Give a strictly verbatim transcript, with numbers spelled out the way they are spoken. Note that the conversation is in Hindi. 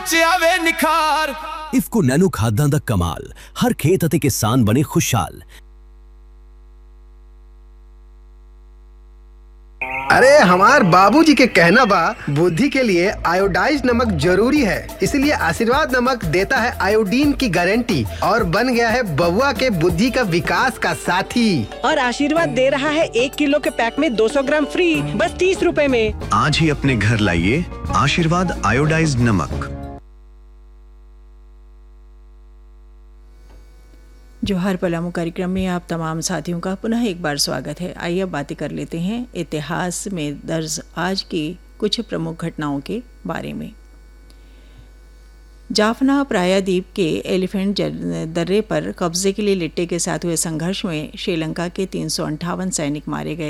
ਆਵੇ ਨਿਖਾਰ। ਇਫਕੋ ਨੈਨੋ ਖਾਦਾਂ ਦਾ ਕਮਾਲ, ਹਰ ਖੇਤ ਅਤੇ ਕਿਸਾਨ ਬਣੇ ਖੁਸ਼ਹਾਲ। अरे हमार बाबूजी के कहना बा बुद्धि के लिए आयोडाइज नमक जरूरी है, इसलिए आशीर्वाद नमक देता है आयोडीन की गारंटी और बन गया है बबुआ के बुद्धि का विकास का साथी। और आशीर्वाद दे रहा है एक किलो के पैक में दो सौ ग्राम फ्री, बस तीस रुपए में। आज ही अपने घर लाइए आशीर्वाद आयोडाइज नमक। जोहार पलामू कार्यक्रम में आप तमाम साथियों का पुनः एक बार स्वागत है। आइए अब बातें कर लेते हैं इतिहास में दर्ज आज की कुछ प्रमुख घटनाओं के बारे में। जाफना प्रायद्वीप के एलिफेंट दर्रे पर कब्जे के लिए लिट्टे के साथ हुए संघर्ष में श्रीलंका के तीन सौ अंठावन सैनिक मारे गए